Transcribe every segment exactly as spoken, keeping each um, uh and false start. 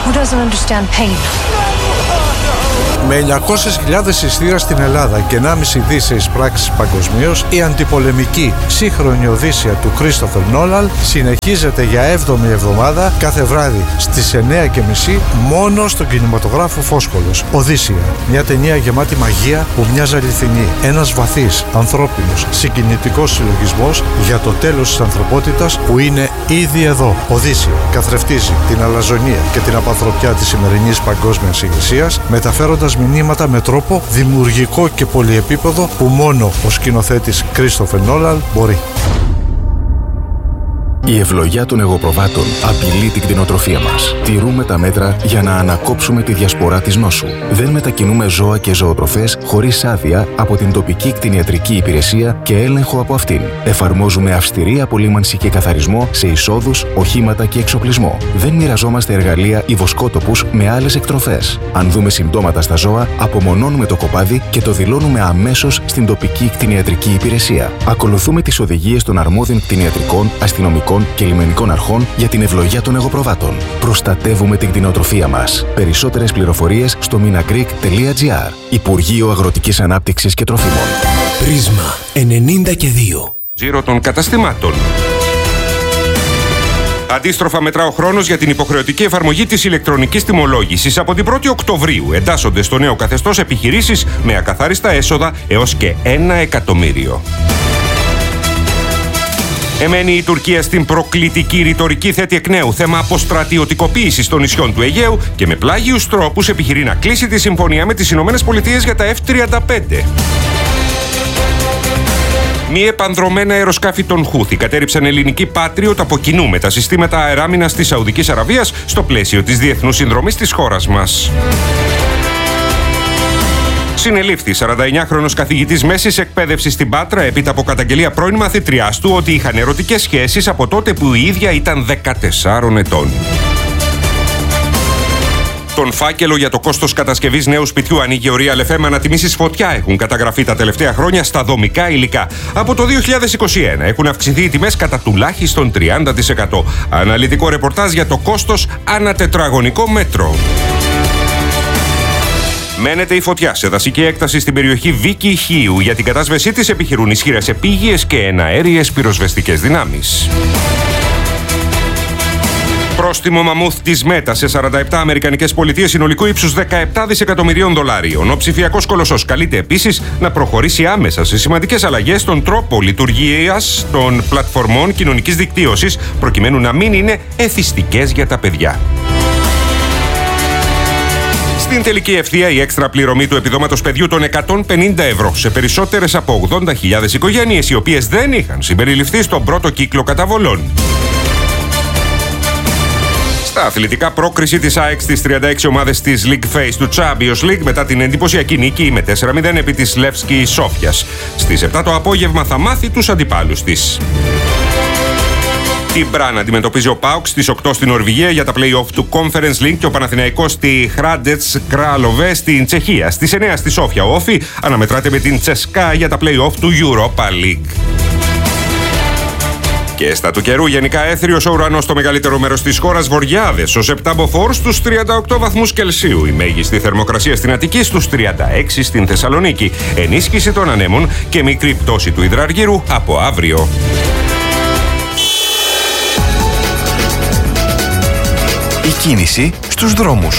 who doesn't understand pain. Με εννιακόσιες χιλιάδες εισιτήρια στην Ελλάδα και ενάμιση δισεκατομμύρια σε εισπράξεις παγκοσμίως, η αντιπολεμική σύγχρονη Οδύσσεια του Κρίστοφερ Νόλαν συνεχίζεται για έβδομη εβδομάδα κάθε βράδυ στις εννιά και μισή μόνο στον κινηματογράφο Φόσκολος. Οδύσσεια, μια ταινία γεμάτη μαγεία που μοιάζει αληθινή. Ένας βαθύς, ανθρώπινος, συγκινητικός συλλογισμός για το τέλος της ανθρωπότητας που είναι ήδη εδώ. Οδύσσεια καθρεφτίζει την αλαζονία και την απανθρωπιά της σημερινής παγκόσμιας ηγεσίας, μεταφέροντας μηνύματα με τρόπο δημιουργικό και πολυεπίπεδο που μόνο ο σκηνοθέτης Κρίστοφερ Νόλαν μπορεί. Η ευλογιά των εγωπροβάτων απειλεί την κτηνοτροφία μας. Τηρούμε τα μέτρα για να ανακόψουμε τη διασπορά της νόσου. Δεν μετακινούμε ζώα και ζωοτροφές χωρίς άδεια από την τοπική κτηνιατρική υπηρεσία και έλεγχο από αυτήν. Εφαρμόζουμε αυστηρή απολύμανση και καθαρισμό σε εισόδους, οχήματα και εξοπλισμό. Δεν μοιραζόμαστε εργαλεία ή βοσκότοπους με άλλες εκτροφές. Αν δούμε συμπτώματα στα ζώα, απομονώνουμε το κοπάδι και το δηλώνουμε αμέσως στην τοπική κτηνιατρική υπηρεσία. Ακολουθούμε τις οδηγίες των αρμόδιων κτηνιατρικών, αστυνομικών και λιμενικών αρχών για την ευλογιά των εγωπροβάτων. Προστατεύουμε την κτηνοτροφία μας. Περισσότερες πληροφορίες στο minagreek τελεία gr. Υπουργείο Αγροτικής Ανάπτυξης και Τροφίμων. Πρίσμα ενενήντα και δύο. Τζίρο των καταστημάτων. Αντίστροφα μετρά ο χρόνος για την υποχρεωτική εφαρμογή της ηλεκτρονικής τιμολόγησης. Από την πρώτη Οκτωβρίου εντάσσονται στο νέο καθεστώς επιχειρήσεις με ακαθάριστα έσοδα έως και ένα εκατομμύριο. Εμένει η Τουρκία στην προκλητική ρητορική, θέτει εκ νέου θέμα αποστρατιωτικοποίησης των νησιών του Αιγαίου και με πλάγιους τρόπους επιχειρεί να κλείσει τη συμφωνία με τις Ηνωμένες Πολιτείες για τα εφ τριάντα πέντε. Μη επανδρωμένα αεροσκάφη των Χούθι κατέριψαν ελληνική Patriot από κοινού με τα συστήματα αεράμινας της Σαουδικής Αραβίας στο πλαίσιο της διεθνούς συνδρομής της χώρας μας. Συνελήφθη σαρανταεννιάχρονος καθηγητής μέσης εκπαίδευσης στην Πάτρα έπειτα από καταγγελία πρώην μαθητριάς του ότι είχαν ερωτικές σχέσεις από τότε που η ίδια ήταν δεκατεσσάρων ετών. Τον φάκελο για το κόστος κατασκευής νέου σπιτιού ανοίγει ο Real εφ εμ. Ανατιμήσεις φωτιά έχουν καταγραφεί τα τελευταία χρόνια στα δομικά υλικά. Από το δύο χιλιάδες είκοσι ένα έχουν αυξηθεί οι τιμές κατά τουλάχιστον τριάντα τοις εκατό. Αναλυτικό ρεπορτάζ για το κόστος ανά τετραγωνικό μέτρο. Μένεται η φωτιά σε δασική έκταση στην περιοχή Βίκη Χίου. Για την κατάσβεσή της επιχειρούν ισχυρές επίγειες και εναέριες πυροσβεστικές δυνάμεις. Πρόστιμο μαμούθ της Μέτα σε σαράντα επτά αμερικανικές πολιτείες συνολικού ύψους δεκαεπτά δισεκατομμυρίων δολαρίων. Ο ψηφιακός κολοσσός καλείται επίσης να προχωρήσει άμεσα σε σημαντικές αλλαγές στον τρόπο λειτουργίας των πλατφορμών κοινωνικής δικτύωσης, προκειμένου να μην είναι εθιστικές για τα παιδιά. Στην τελική ευθεία, η έξτρα πληρωμή του επιδόματος παιδιού των εκατόν πενήντα ευρώ σε περισσότερες από ογδόντα χιλιάδες οικογένειες, οι οποίες δεν είχαν συμπεριληφθεί στον πρώτο κύκλο καταβολών. Στα αθλητικά, πρόκριση της ΑΕΚ στις τριάντα έξι ομάδες της League Phase του Champions League μετά την εντυπωσιακή νίκη με τέσσερα μηδέν επί της Λεύσκη Σόφιας. Στις επτά το απόγευμα θα μάθει τους αντιπάλους της. Την Μπραν αντιμετωπίζει ο ΠΑΟΚ στις οκτώ στην Νορβηγία για τα play-off του Conference League και ο Παναθηναϊκός στη Χράντετς Κράλοβε στην Τσεχία. Στις εννιά στη Σόφια ο Όφι αναμετράται με την Τσεσκά για τα play-off του Europa League. Και στα του καιρού, γενικά έθριος ο ουρανός στο μεγαλύτερο μέρος της χώρας, βοριάδες ως επτά μποφόρ στους τριάντα οκτώ βαθμούς Κελσίου. Η μέγιστη θερμοκρασία στην Αττική στους τριάντα έξι στην Θεσσαλονίκη. Ενίσχυση των ανέμων και μικρή πτώση του υδραργύρου από αύριο. Η κίνηση στους δρόμους.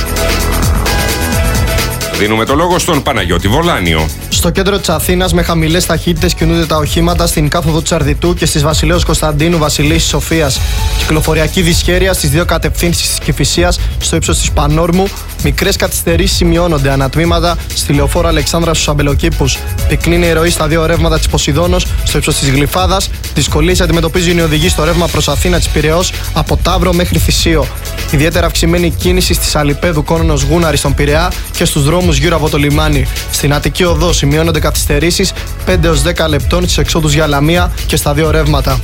Δίνουμε το λόγο στον Παναγιώτη Βολάνιο. Στο κέντρο της Αθήνας με χαμηλές ταχύτητες κινούνται τα οχήματα στην κάθοδο της Αρδιτού και στις Βασιλέως Κωνσταντίνου Βασιλής Σοφίας. Κυκλοφοριακή δυσχέρεια στις δύο κατευθύνσεις της Κηφισίας στο ύψος της Πανόρμου. Μικρές καθυστερήσεις σημειώνονται ανατμήματα στη λεωφόρο Αλεξάνδρα στους Αμπελοκήπους. Πυκνή είναι η ροή στα δύο ρεύματα της Ποσειδώνος στο ύψος της Γλυφάδας. Δυσκολίες αντιμετωπίζουν οι οδηγοί στο ρεύμα προς Αθήνα της Πειραιώς από Ταύρο μέχρι Θησίο. Ιδιαίτερα αυξημένη κίνηση στις Αλιπέδου Κόνονος Γούναρη στον Πειραιά και στους δρόμους γύρω από το λιμάνι. Στην Αττική Οδό σημειώνονται καθυστερήσεις πέντε έως δέκα λεπτών στις εξόδους για Λαμία και στα δύο ρεύματα.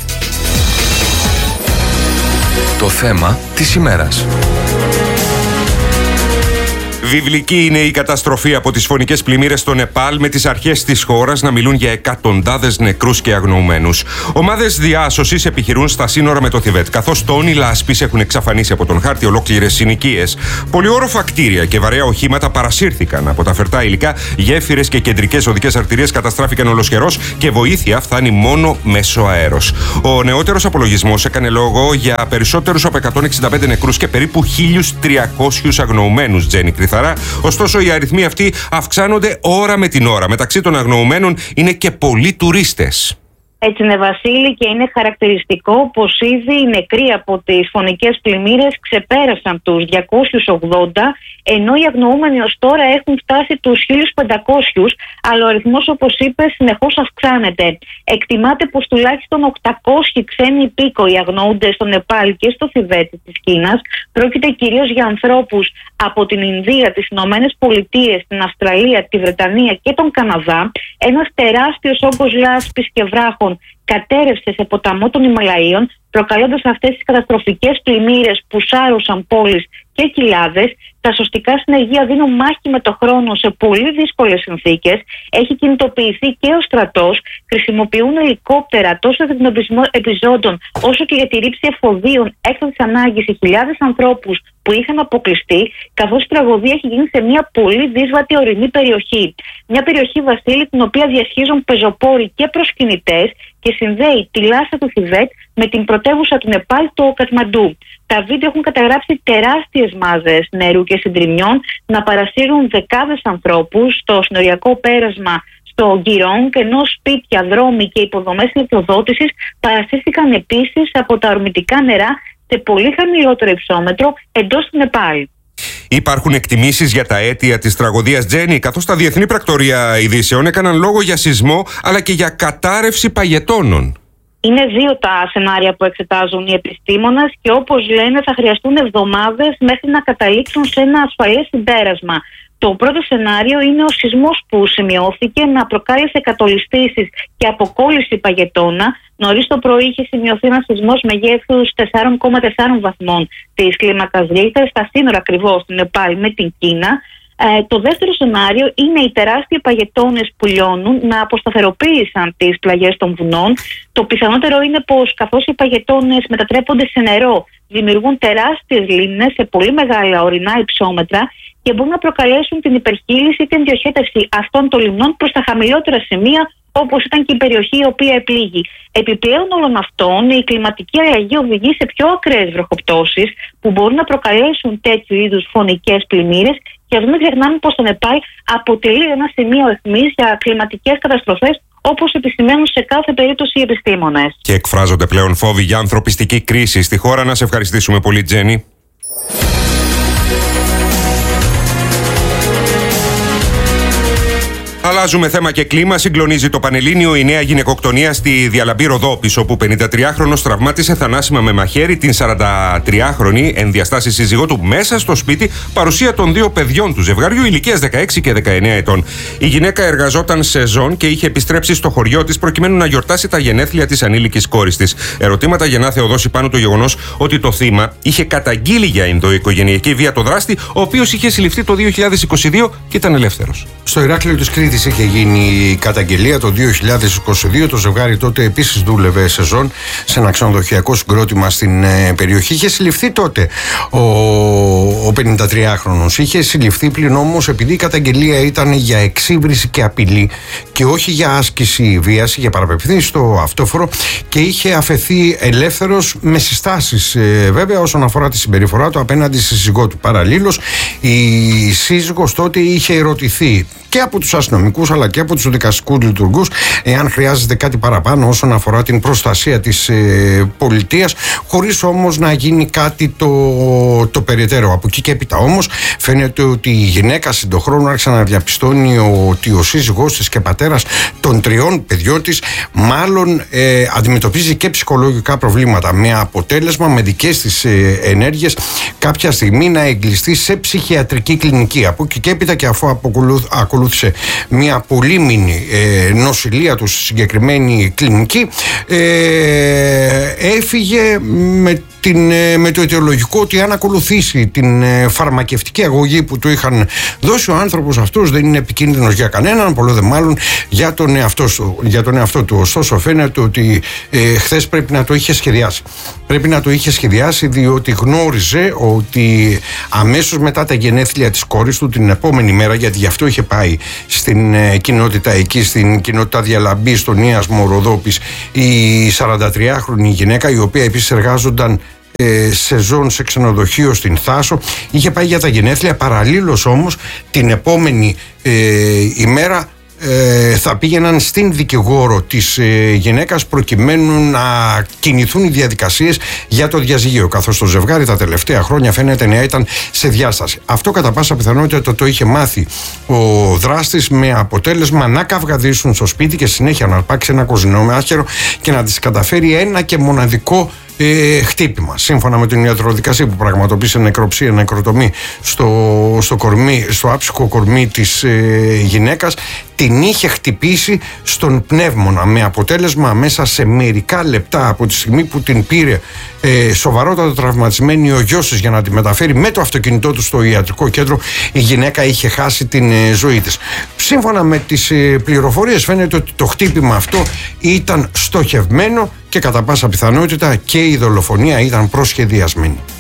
Το θέμα της ημέρας. Βιβλική είναι η καταστροφή από τις φωνικές πλημμύρες στο Νεπάλ, με τις αρχές της χώρας να μιλούν για εκατοντάδες νεκρούς και αγνοουμένους. Ομάδες διάσωσης επιχειρούν στα σύνορα με το Θιβέτ, καθώς τόνοι λάσπης έχουν εξαφανίσει από τον χάρτη ολόκληρες συνοικίες. Πολυόροφα κτίρια και βαρέα οχήματα παρασύρθηκαν από τα φερτά υλικά, γέφυρες και κεντρικές οδικές αρτηρίες καταστράφηκαν ολοσχερώς και βοήθεια φτάνει μόνο μέσω αέρος. Ο νεότερος απολογισμός έκανε λόγο για περισσότερους από εκατόν εξήντα πέντε νεκρούς και περίπου χίλιους τριακόσιους αγνοουμένους, Τζένι Κρυθαρά. Ωστόσο, οι αριθμοί αυτοί αυξάνονται ώρα με την ώρα. Μεταξύ των αγνοουμένων είναι και πολλοί τουρίστες. Έτσι είναι, Βασίλη, και είναι χαρακτηριστικό πως ήδη οι νεκροί από τις φωνικές πλημμύρες ξεπέρασαν τους διακόσιους ογδόντα, ενώ οι αγνοούμενοι ως τώρα έχουν φτάσει τους χίλιους πεντακόσιους, αλλά ο αριθμός, όπως είπε, συνεχώς αυξάνεται. Εκτιμάται πως τουλάχιστον οκτακόσιοι ξένοι υπήκοοι αγνοούνται στο Νεπάλ και στο Θιβέτ της Κίνας. Πρόκειται κυρίως για ανθρώπους από την Ινδία, τις Ηνωμένες Πολιτείες, την Αυστραλία, τη Βρετανία και τον Καναδά. Ένας τεράστιος όγκος λάσπης και βράχων κατέρευσε σε ποταμό των Ιμαλαίων, προκαλώντας αυτές τις καταστροφικές πλημμύρες που σάρωσαν πόλεις και κοιλάδες. Τα σωστικά συνεργεία δίνουν μάχη με το χρόνο σε πολύ δύσκολες συνθήκες. Έχει κινητοποιηθεί και ο στρατός. Χρησιμοποιούν ελικόπτερα τόσο για τον εντοπισμό επιζώντων, όσο και για τη ρήψη εφοδίων έκτακτης ανάγκης σε χιλιάδες ανθρώπους που είχαν αποκλειστεί, καθώς η τραγωδία έχει γίνει σε μια πολύ δύσβατη ορεινή περιοχή. Μια περιοχή, Βασίλη, την οποία διασχίζουν πεζοπόροι και προσκυνητές και συνδέει τη λάσπη του Θιβέτ με την πρωτεύουσα του Νεπάλ, το Κατμαντού. Τα βίντεο έχουν καταγράψει τεράστιες μάζες νερού και συντριμιών να παρασύρουν δεκάδες ανθρώπους στο συνοριακό πέρασμα στο Γκυρόγκ, ενώ σπίτια, δρόμοι και υποδομές ηλεκτροδότησης παρασύρθηκαν επίσης από τα ορμητικά νερά σε πολύ χαμηλότερο υψόμετρο εντός του Νεπάλ. Υπάρχουν εκτιμήσεις για τα αίτια της τραγωδίας, Τζένι, καθώς τα διεθνή πρακτορία ειδήσεων έκαναν λόγο για σεισμό αλλά και για κατάρρευση παγετώνων. Είναι δύο τα σενάρια που εξετάζουν οι επιστήμονες και, όπως λένε, θα χρειαστούν εβδομάδες μέχρι να καταλήξουν σε ένα ασφαλές συμπέρασμα. Το πρώτο σενάριο είναι ο σεισμός που σημειώθηκε να προκάλεσε κατολιστήσεις και αποκόλληση παγετώνα. Νωρίς το πρωί είχε σημειωθεί ένα σεισμός μεγέθους τέσσερα κόμμα τέσσερα βαθμών της κλίμακας Ρίχτερ στα σύνορα ακριβώς του Νεπάλ με την Κίνα. Ε, το δεύτερο σενάριο είναι οι τεράστιοι παγετώνες που λιώνουν να αποσταθεροποίησαν τις πλαγιές των βουνών. Το πιθανότερο είναι πως, καθώς οι παγετώνες μετατρέπονται σε νερό, δημιουργούν τεράστιες λίμνες σε πολύ μεγάλα ορεινά υψόμετρα και μπορούν να προκαλέσουν την υπερχείληση ή την διοχέτευση αυτών των λιμνών προς τα χαμηλότερα σημεία, όπως ήταν και η περιοχή η οποία επλήγει. Επιπλέον όλων αυτών, η κλιματική αλλαγή οδηγεί σε πιο ακραίες βροχοπτώσεις που μπορούν να προκαλέσουν τέτοιου είδους φωνικές πλημμύρες. Και ας μην ξεχνάμε πως το Νεπάλ αποτελεί ένα σημείο αιχμής για κλιματικές καταστροφές, όπως επισημαίνουν σε κάθε περίπτωση οι επιστήμονες. Και εκφράζονται πλέον φόβοι για ανθρωπιστική κρίση στη χώρα. Να σε ευχαριστήσουμε πολύ, Τζένι. Αλλάζουμε θέμα και κλίμα. Συγκλονίζει το Πανελλήνιο η νέα γυναικοκτονία στη Διαλαμπή Ροδόπης, όπου πενηντατριάχρονος τραυμάτισε θανάσιμα με μαχαίρι την σαραντατριάχρονη εν διαστάσει σύζυγό του μέσα στο σπίτι, παρουσία των δύο παιδιών του ζευγαριού ηλικίας δεκαέξι και δεκαεννέα ετών. Η γυναίκα εργαζόταν σεζόν και είχε επιστρέψει στο χωριό της προκειμένου να γιορτάσει τα γενέθλια της ανήλικης κόρης της. Ερωτήματα γεννά Θεοδόση πάνω το γεγονός ότι το θύμα είχε καταγγείλει για ενδοοικογενειακή βία το δράστη, ο οποίος είχε συλληφθεί το δύο χιλιάδες είκοσι δύο και ήταν ελεύθερος. Στο Ηράκλειο της Κρήτης είχε γίνει η καταγγελία το δύο χιλιάδες είκοσι δύο. Το ζευγάρι τότε επίσης δούλευε σεζόν σε ένα ξενοδοχειακό συγκρότημα στην ε, περιοχή. Είχε συλληφθεί τότε ο, ο πενηντατριάχρονος. Είχε συλληφθεί πλην όμως επειδή η καταγγελία ήταν για εξύβριση και απειλή και όχι για άσκηση βίας, για παραπευθύνση στο αυτόφορο και είχε αφαιθεί ελεύθερος με συστάσεις ε, βέβαια όσον αφορά τη συμπεριφορά του απέναντι στη σύζυγό του. Παραλλήλως, η σύζυγος τότε είχε ερωτηθεί και από τους αστυνομικούς αλλά και από τους δικαστικούς λειτουργούς εάν χρειάζεται κάτι παραπάνω όσον αφορά την προστασία της ε, πολιτείας, χωρίς όμως να γίνει κάτι το, το περαιτέρω. Από εκεί και έπειτα όμως φαίνεται ότι η γυναίκα συντοχρόνου άρχισε να διαπιστώνει ότι ο σύζυγός της και πατέρας των τριών παιδιών της μάλλον ε, αντιμετωπίζει και ψυχολογικά προβλήματα, με αποτέλεσμα με δικές της ε, ενέργειες κάποια στιγμή να εγκλειστεί σε ψυχιατρική κλινική. Από εκεί και έπειτα, και αφού ακολούθησε μια πολύμηνη ε, νοσηλεία του στη συγκεκριμένη κλινική, ε, έφυγε με την, με το αιτιολογικό ότι αν ακολουθήσει την φαρμακευτική αγωγή που του είχαν δώσει, ο άνθρωπος αυτός δεν είναι επικίνδυνος για κανέναν, πολλό δε μάλλον για τον εαυτό, για τον εαυτό του. Ωστόσο φαίνεται ότι ε, χθες πρέπει να το είχε σχεδιάσει. Πρέπει να το είχε σχεδιάσει διότι γνώριζε ότι αμέσως μετά τα γενέθλια της κόρης του, την επόμενη μέρα, γιατί γι' αυτό είχε πάει στην ε, κοινότητα εκεί, στην κοινότητα Διαλαμπή, στον Ίασμο Ροδόπης, η σαραντατριάχρονη γυναίκα, η οποία επίσης εργάζονταν ε, σεζόν σε ξενοδοχείο στην Θάσο, είχε πάει για τα γενέθλια. Παραλλήλως όμως την επόμενη ε, ημέρα Ε, θα πήγαιναν στην δικηγόρο της ε, γυναίκας προκειμένου να κινηθούν οι διαδικασίες για το διαζυγείο, καθώς το ζευγάρι τα τελευταία χρόνια φαίνεται να ήταν σε διάσταση. Αυτό κατά πάσα πιθανότητα το, το είχε μάθει ο δράστης, με αποτέλεσμα να καυγαδίσουν στο σπίτι και συνέχεια να αρπάξει ένα κοζινό με άσχερο και να της καταφέρει ένα και μοναδικό Ε, χτύπημα. Σύμφωνα με την ιατροδικασία που πραγματοποίησε νεκροψία, νεκροτομή στο, στο, κορμί, στο άψυχο κορμί της ε, γυναίκας, την είχε χτυπήσει στον πνεύμονα, με αποτέλεσμα μέσα σε μερικά λεπτά από τη στιγμή που την πήρε ε, σοβαρότατα τραυματισμένη ο γιος της για να τη μεταφέρει με το αυτοκίνητό του στο ιατρικό κέντρο, η γυναίκα είχε χάσει την ε, ζωή της. Σύμφωνα με τις ε, πληροφορίες φαίνεται ότι το χτύπημα αυτό ήταν στοχευμένο και κατά πάσα πιθανότητα και η δολοφονία ήταν προσχεδιασμένη.